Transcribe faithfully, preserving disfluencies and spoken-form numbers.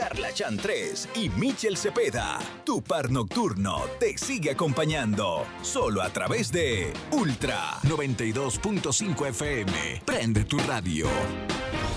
Carla Chantres y Michel Cepeda. Tu par nocturno te sigue acompañando. Solo a través de Ultra noventa y dos punto cinco F M. Prende tu radio.